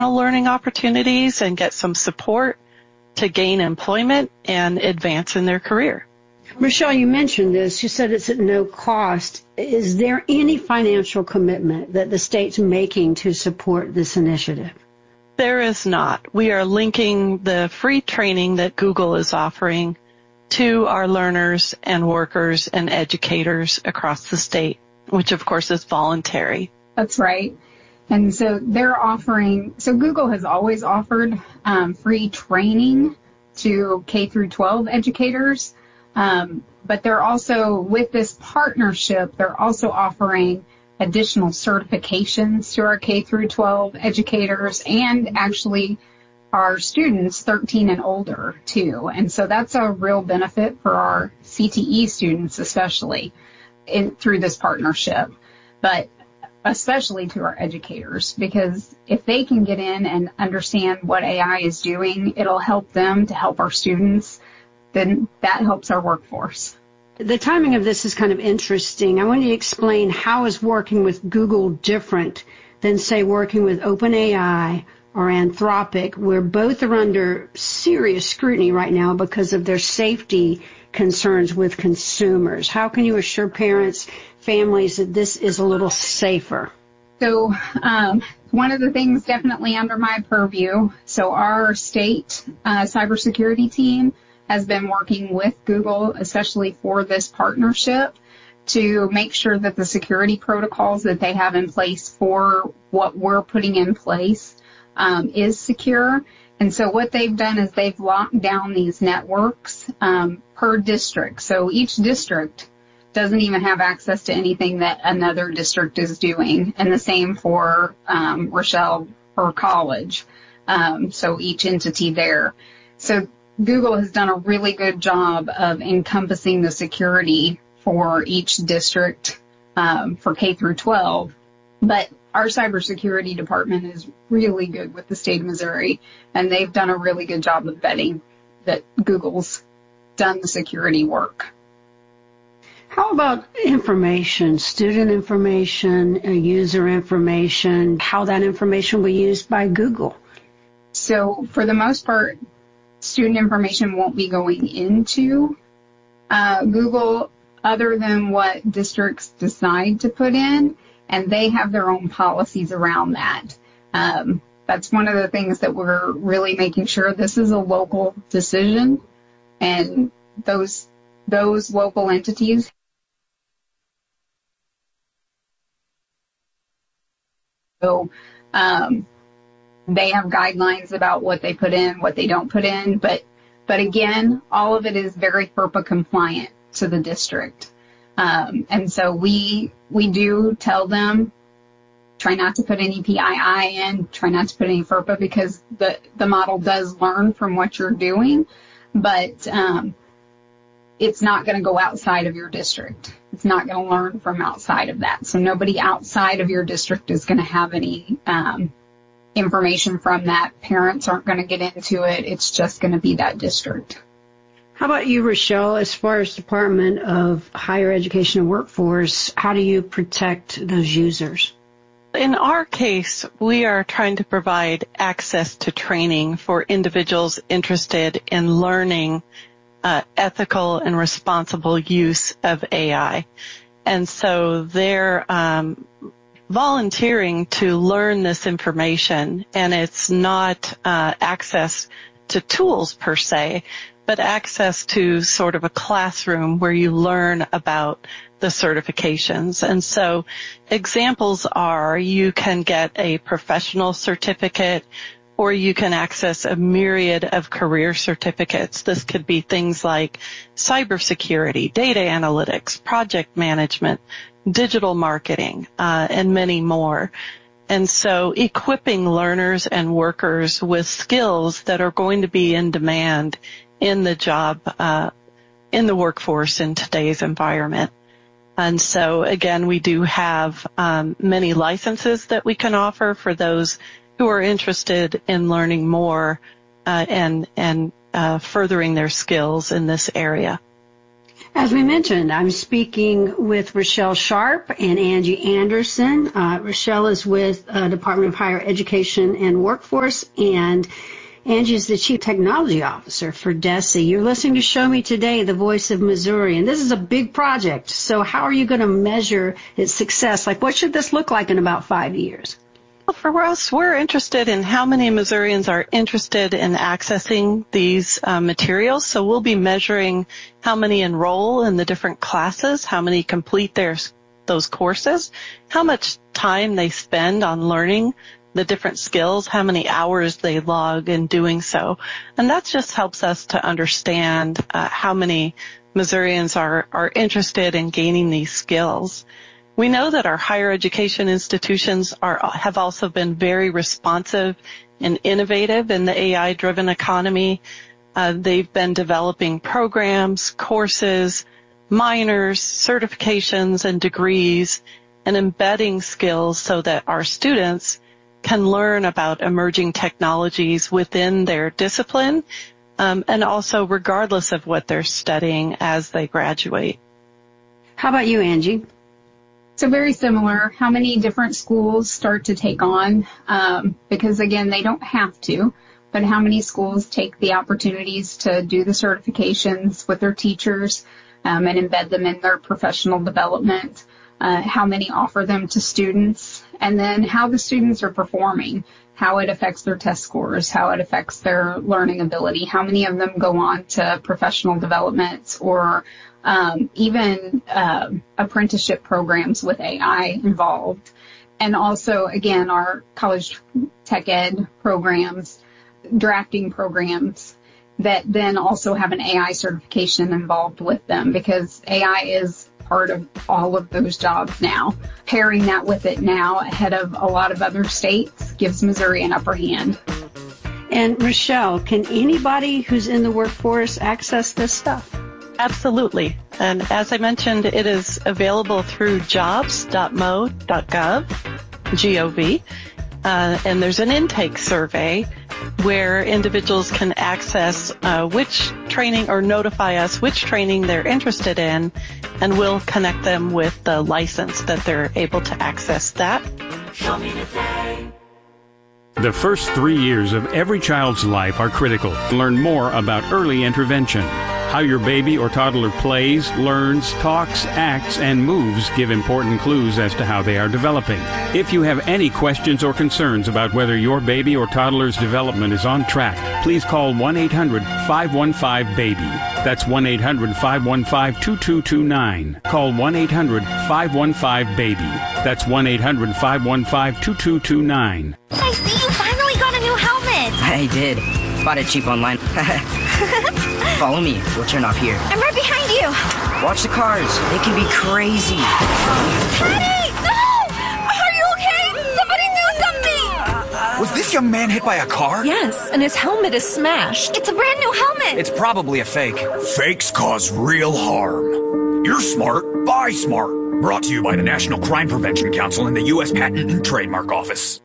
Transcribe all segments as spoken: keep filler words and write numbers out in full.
learning opportunities and get some support to gain employment and advance in their career. Rochelle, you mentioned this. You said it's at no cost. Is there any financial commitment that the state's making to support this initiative? There is not. We are linking the free training that Google is offering to our learners and workers and educators across the state, which of course is voluntary. That's right. And so they're offering, so Google has always offered um, free training to K through twelve educators. Um, but they're also, with this partnership, they're also offering additional certifications to our K through twelve educators and actually our students thirteen and older too. And so that's a real benefit for our C T E students, especially in, through this partnership, but especially to our educators, because if they can get in and understand what A I is doing, it'll help them to help our students. Then that helps our workforce. The timing of this is kind of interesting. I want you to explain how is working with Google different than, say, working with OpenAI or Anthropic, where both are under serious scrutiny right now because of their safety concerns with consumers. How can you assure parents, families that this is a little safer? So um, one of the things definitely under my purview, so our state uh, cybersecurity team has been working with Google, especially for this partnership, to make sure that the security protocols that they have in place for what we're putting in place um, is secure. And so what they've done is they've locked down these networks um, per district. So each district doesn't even have access to anything that another district is doing. And the same for um, Rochelle or college. Um, so each entity there. So Google has done a really good job of encompassing the security for each district um, for K through twelve. But our cybersecurity department is really good with the state of Missouri, and they've done a really good job of vetting that Google's done the security work. How about information, student information, user information, how that information will be used by Google? So for the most part, student information won't be going into uh, Google other than what districts decide to put in, and they have their own policies around that. Um, that's one of the things that we're really making sure this is a local decision, and those those local entities so um, they have guidelines about what they put in, what they don't put in, but but again, all of it is very FERPA compliant to the district. Um, and so we we do tell them, try not to put any P I I in, try not to put any FERPA, because the, the model does learn from what you're doing, but um, it's not going to go outside of your district. It's not going to learn from outside of that. So nobody outside of your district is going to have any um, information from that. Parents aren't going to get into it. It's just going to be that district. How about you, Rochelle, as far as Department of Higher Education and Workforce, how do you protect those users? In our case, we are trying to provide access to training for individuals interested in learning uh, ethical and responsible use of A I. And so they're um, volunteering to learn this information, and it's not uh, access to tools per se, but access to sort of a classroom where you learn about the certifications. And so examples are you can get a professional certificate, or you can access a myriad of career certificates. This could be things like cybersecurity, data analytics, project management, digital marketing, uh, and many more. And so equipping learners and workers with skills that are going to be in demand in the job, uh, in the workforce in today's environment. And so, again, we do have um, many licenses that we can offer for those who are interested in learning more uh, and and uh, furthering their skills in this area. As we mentioned, I'm speaking with Rochelle Sharp and Angie Anderson. Uh, Rochelle is with uh, Department of Higher Education and Workforce, and Angie is the Chief Technology Officer for D E S E. You're listening to Show Me Today, the Voice of Missouri, and this is a big project. So how are you going to measure its success? Like, what should this look like in about five years? Well, for us, we're interested in how many Missourians are interested in accessing these uh, materials. So we'll be measuring how many enroll in the different classes, how many complete their those courses, how much time they spend on learning the different skills, how many hours they log in doing so. And that just helps us to understand uh, how many Missourians are, are interested in gaining these skills. We know that our higher education institutions are, have also been very responsive and innovative in the A I-driven economy. Uh, they've been developing programs, courses, minors, certifications, and degrees, and embedding skills so that our students can learn about emerging technologies within their discipline, um, and also regardless of what they're studying as they graduate. How about you, Angie? So very similar. How many different schools start to take on, um, because again, they don't have to, but how many schools take the opportunities to do the certifications with their teachers um, and embed them in their professional development? Uh, how many offer them to students, and then how the students are performing, how it affects their test scores, how it affects their learning ability, how many of them go on to professional development or um, even uh, apprenticeship programs with A I involved. And also, again, our college tech ed programs, drafting programs that then also have an A I certification involved with them, because A I is part of all of those jobs now. Pairing that with it now ahead of a lot of other states gives Missouri an upper hand. And Rochelle, can anybody who's in the workforce access this stuff? Absolutely. And as I mentioned, it is available through jobs dot m o dot gov, G O V, uh, and there's an intake survey where individuals can access uh, which training or notify us which training they're interested in, and we'll connect them with the license that they're able to access that. Show me today. The first three years of every child's life are critical. Learn more about early intervention. How your baby or toddler plays, learns, talks, acts, and moves give important clues as to how they are developing. If you have any questions or concerns about whether your baby or toddler's development is on track, please call one eight hundred five one five baby. That's one eight hundred five one five two two two nine. Call one eight hundred five one five baby. That's one eight hundred five one five two two two nine. I see you finally got a new helmet. I did. Bought it cheap online. Follow me. We'll turn off here. I'm right behind you. Watch the cars. They can be crazy. Teddy! No! Are you okay? Somebody do something! Was this young man hit by a car? Yes, and his helmet is smashed. It's a brand new helmet. It's probably a fake. Fakes cause real harm. You're smart. Buy smart. Brought to you by the National Crime Prevention Council and the U S Patent and Trademark Office.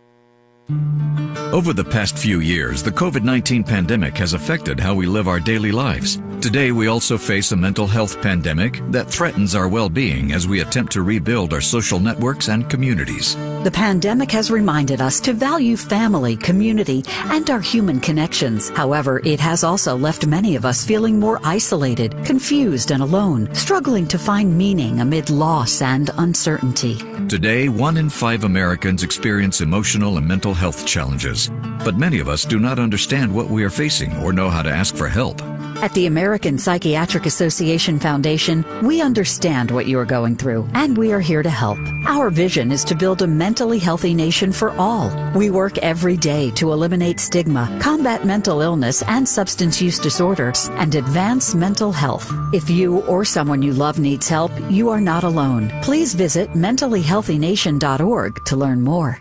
Over the past few years, the COVID nineteen pandemic has affected how we live our daily lives. Today, we also face a mental health pandemic that threatens our well-being as we attempt to rebuild our social networks and communities. The pandemic has reminded us to value family, community, and our human connections. However, it has also left many of us feeling more isolated, confused, and alone, struggling to find meaning amid loss and uncertainty. Today, one in five Americans experience emotional and mental health challenges. But many of us do not understand what we are facing or know how to ask for help. At the American Psychiatric Association Foundation, we understand what you are going through, and we are here to help. Our vision is to build a mentally healthy nation for all. We work every day to eliminate stigma, combat mental illness and substance use disorders, and advance mental health. If you or someone you love needs help, you are not alone. Please visit mentally healthy nation dot org to learn more.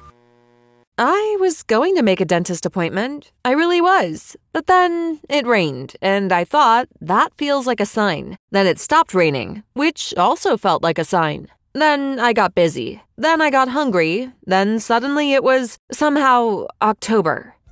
I was going to make a dentist appointment. I really was. But then it rained, and I thought, that feels like a sign. Then it stopped raining, which also felt like a sign. Then I got busy. Then I got hungry. Then suddenly it was somehow October.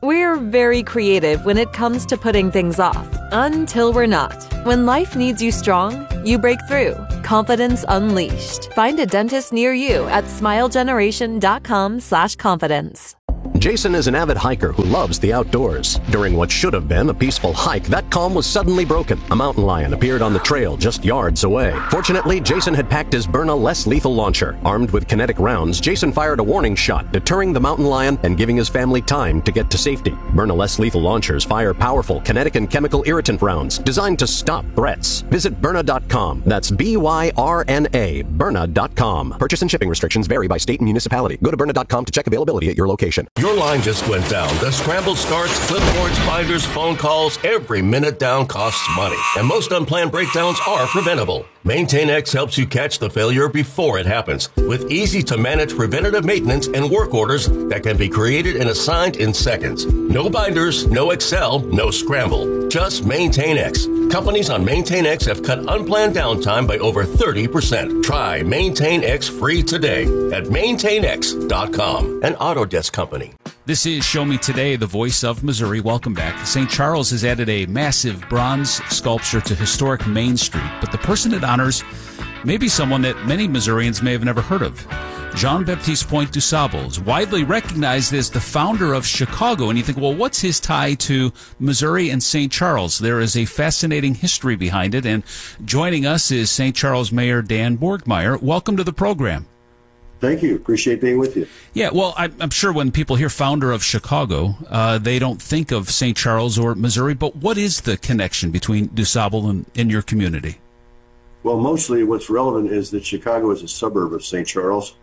We're very creative when it comes to putting things off, until we're not. When life needs you strong, you break through. Confidence unleashed. Find a dentist near you at smilegeneration.com slash confidence. Jason is an avid hiker who loves the outdoors. During what should have been a peaceful hike, that calm was suddenly broken. A mountain lion appeared on the trail just yards away. Fortunately, Jason had packed his Byrna less lethal launcher. Armed with kinetic rounds, Jason fired a warning shot, deterring the mountain lion and giving his family time to get to safety. Byrna less lethal launchers fire powerful kinetic and chemical irritant rounds designed to stop threats. Visit Byrna dot com. That's B Y R N A, Byrna dot com. Purchase and shipping restrictions vary by state and municipality. Go to Byrna dot com to check availability at your location. Your line just went down. The scramble starts, clipboards, binders, phone calls. Every minute down costs money. And most unplanned breakdowns are preventable. MaintainX helps you catch the failure before it happens with easy-to-manage preventative maintenance and work orders that can be created and assigned in seconds. No binders, no Excel, no scramble. Just MaintainX. Companies on MaintainX have cut unplanned downtime by over thirty percent. Try MaintainX free today at maintain x dot com, an Autodesk company. This is Show Me Today, the voice of Missouri. Welcome back. Saint Charles has added a massive bronze sculpture to historic Main Street, but the person it honors may be someone that many Missourians may have never heard of. Jean-Baptiste Point du Sable is widely recognized as the founder of Chicago, and you think, well, what's his tie to Missouri and Saint Charles? There is a fascinating history behind it, and joining us is Saint Charles Mayor Dan Borgmeier. Welcome to the program. Thank you. Appreciate being with you. Yeah, well, I'm sure when people hear founder of Chicago, uh, they don't think of Saint Charles or Missouri, but what is the connection between DuSable and, and your community? Well, mostly what's relevant is that Chicago is a suburb of Saint Charles.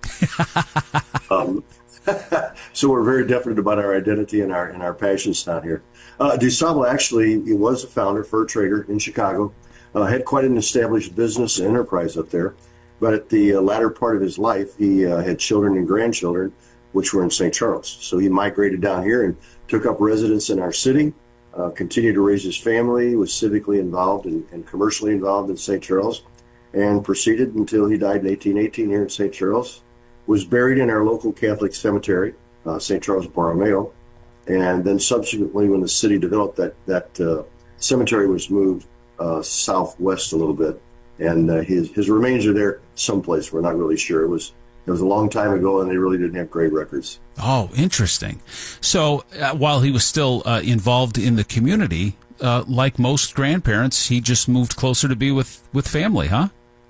um, so we're very definite about our identity and our and our passions down here. Uh, DuSable actually he was a founder, fur trader in Chicago, uh, had quite an established business and enterprise up there. But at the uh, latter part of his life, he uh, had children and grandchildren, which were in Saint Charles. So he migrated down here and took up residence in our city, uh, continued to raise his family, was civically involved and, and commercially involved in Saint Charles, and proceeded until he died in eighteen eighteen here in Saint Charles, was buried in our local Catholic cemetery, uh, Saint Charles Borromeo, and then subsequently when the city developed, that, that uh, cemetery was moved uh, southwest a little bit. And uh, his his remains are there someplace. We're not really sure. It was it was a long time ago, and they really didn't have great records. Oh, interesting. So uh, while he was still uh, involved in the community, uh, like most grandparents, he just moved closer to be with, with family, huh?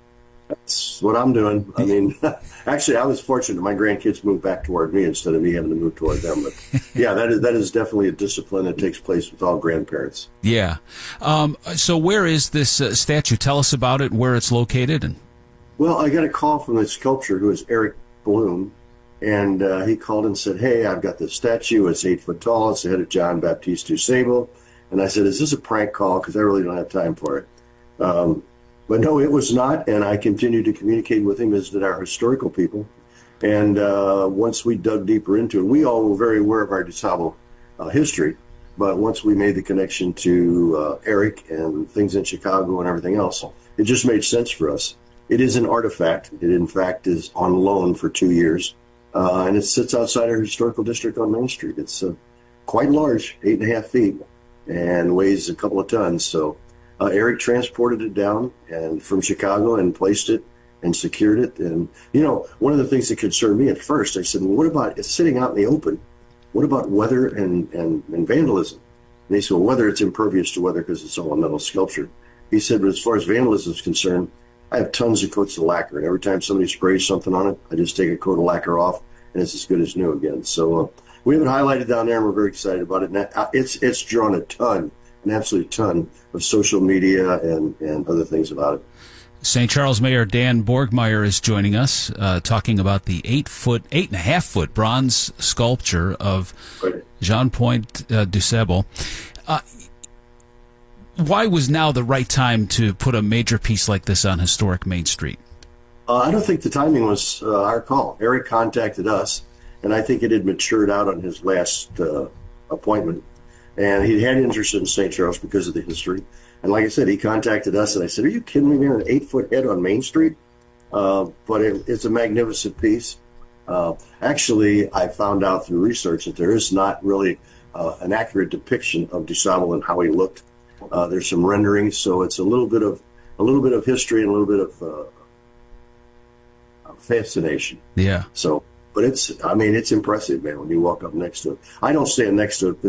That's what I'm doing. I mean, actually, I was fortunate. My grandkids moved back toward me instead of me having to move toward them. But yeah, that is that is definitely a discipline that takes place with all grandparents. Yeah. Um, so where is this uh, statue? Tell us about it, where it's located. And Well, I got a call from the sculptor who is Eric Bloom, and uh, he called and said, hey, I've got this statue. It's eight foot tall. It's the head of Jean-Baptiste du Sable. And I said, is this a prank call? Because I really don't have time for it. Um, But no, it was not, and I continued to communicate with him, as did our historical people. And uh, once we dug deeper into it, we all were very aware of our DuSable uh, history, but once we made the connection to uh, Eric and things in Chicago and everything else, it just made sense for us. It is an artifact. It, in fact, is on loan for two years, uh, and it sits outside our historical district on Main Street. It's uh, quite large, eight and a half feet, and weighs a couple of tons, so... Uh, Eric transported it down and from Chicago and placed it and secured it. And, you know, one of the things that concerned me at first, I said, well, what about it's sitting out in the open? What about weather and, and, and vandalism? And they said, well, weather, it's impervious to weather because it's all a metal sculpture. He said, but as far as vandalism is concerned, I have tons of coats of lacquer. And every time somebody sprays something on it, I just take a coat of lacquer off and it's as good as new again. So uh, we have it highlighted down there and we're very excited about it. And that, it's, it's drawn a ton. An absolute ton of social media and, and other things about it. Saint Charles Mayor Dan Borgmeier is joining us, uh, talking about the eight foot, eight and a half foot bronze sculpture of right. Jean Point uh, du Sable. Uh, why was now the right time to put a major piece like this on historic Main Street? Uh, I don't think the timing was uh, our call. Eric contacted us, and I think it had matured out on his last uh, appointment. And he had interest in Saint Charles because of the history. And like I said, he contacted us, and I said, are you kidding me, man? An eight-foot head on Main Street? Uh, but it, it's a magnificent piece. Uh, actually, I found out through research that there is not really uh, an accurate depiction of DuSable and how he looked. Uh, there's some renderings, so it's a little bit of a little bit of history and a little bit of uh, fascination. Yeah. So, but it's, I mean, it's impressive, man, when you walk up next to it. I don't stand next to it